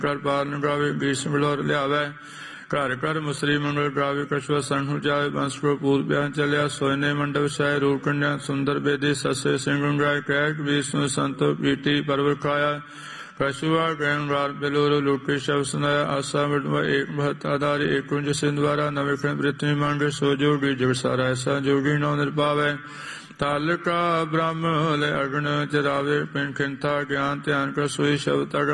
ਕਰ ਪਾਰਨ ਗਾਵੇ ਬੀਸ ਬਲੋਰ ਲਿਆਵੇ ਘਰ ਘਰ ਮੁਸਰੀ ਮੰਗਲ ਗਾਵੇ ਕਛੁਆ ਸੰਹੁ ਜਾਵੇ ਬੰਸ ਕੋ ਪੂਰ ਬਿਆਨ ਚਲਿਆ ਸੋਇਨੇ ਮੰਡਪ ਸਾਇ ਰੂਪ ਕੰਨਿਆ ਸੁੰਦਰ ਬੇਦੀ ਸਸੇ ਸਿੰਘ ਗਾਇ ਕਹਿ ਵਿਸ਼ਨੂੰ ਸੰਤੋ ਪੀਤੀ ਪਰਵਰ ਖਾਇਆ कशुआ गैन रात बेलोर लुटे शव सुनाया आशा मिटवा एक भक्त आधार एक कुंज सिंधवारा नविखन पृथ्वी मांगे सो जोगी जग सारा ऐसा जोगी नौ निर्पावे तालिका ब्रह्म ले अग्न चरावे पिन खिंता ज्ञान ध्यान का सोई शव तग